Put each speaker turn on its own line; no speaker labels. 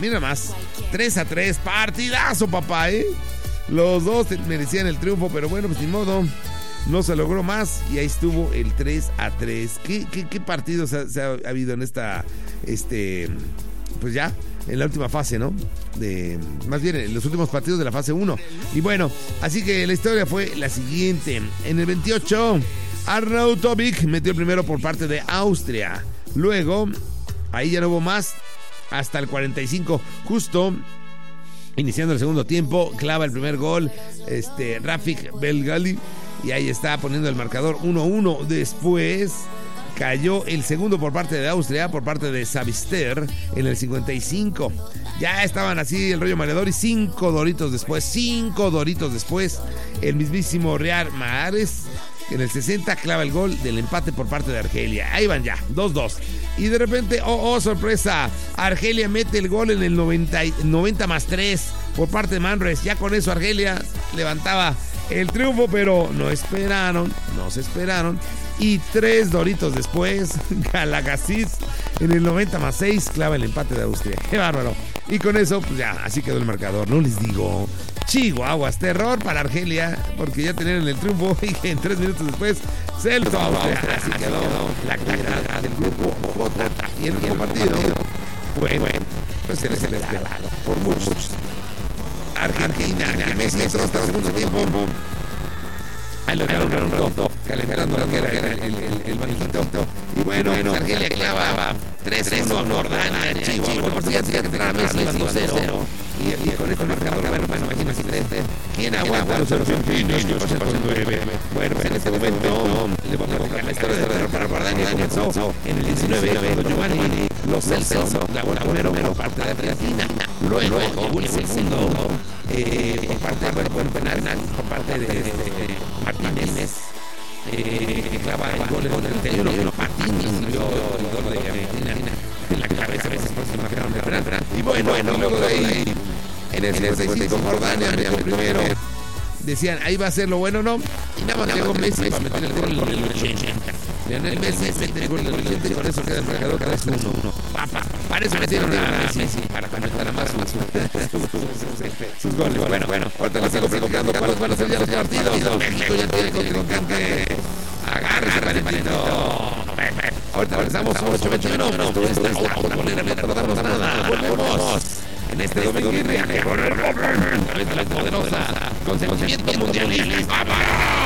mira más, 3-3, partidazo, papá, ¿eh? Los dos merecían el triunfo, pero bueno, pues ni modo, no se logró más y ahí estuvo el 3-3. ¿Qué partidos se ha habido en esta, pues ya, en la última fase, ¿no? Más bien, en los últimos partidos de la fase 1. Y bueno, así que la historia fue la siguiente. En el 28, Arnaud Tobic metió el primero por parte de Austria. Luego, ahí ya no hubo más, hasta el 45, justo iniciando el segundo tiempo, clava el primer gol, Rafik Belgali, y ahí está poniendo el marcador 1-1. Después cayó el segundo por parte de Austria, por parte de Sabister, en el 55. Ya estaban así el rollo mareador y 5 doritos después, el mismísimo Riyad Mahrez, en el 60 clava el gol del empate por parte de Argelia. Ahí van ya, 2-2. Y de repente, sorpresa, Argelia mete el gol en el 90 más 3 por parte de Manres. Ya con eso Argelia levantaba el triunfo, pero no se esperaron. Y 3 doritos después, Galagasiz en el 90 más 6 clava el empate de Austria. ¡Qué bárbaro! Y con eso, pues ya, así quedó el marcador. No les digo, chihuahuas, terror para Argelia, porque ya tenían el triunfo y en 3 minutos después se lo tomó. Así quedó la actividad del grupo J. Y el último partido, bueno, pues se les esperaba por muchos. Argentina, que Messi entró hasta el segundo tiempo. Ahí lo lograron calentando lo que era el banquito. Y bueno, Argelia clavaba 3-1 Jordania, Chihuahua, por si ya que entraba Messi 2-0. Y con el marcador, bueno, imagínense quién aguanta los argentinos. Bueno, pues en este momento le vamos a contar la historia de Jordania. Comenzó en el 19 cuando Giovanni Lo Celso clavó el primero por parte de Argentina. Luego llegó el segundo por parte de penal por parte de Martínez. Clava el gol en el 31. Martínez dio el gol de Argentina en la cabeza. Y bueno, luego de ahí, en el 65 Jordania, el primero. Decían, ahí va a ser lo bueno, ¿no? Y nada más llegó Messi para meter el gol en el 80. Lionel Messi mete el gol en el 80 y con eso queda el marcador 3-1. Para eso metieron a Messi, para comentar a más sus goles. Bueno, ahorita les sigo platicando cuáles van a ser ya los partidos. México ya tiene contrincante. Agárrese, panito. Ahorita regresamos, 8:21. Esto es la Bombonera, no tardamos nada. Volvemos en este domingo de viaje con el Robert, a través de la poderosa consentimiento mundialista.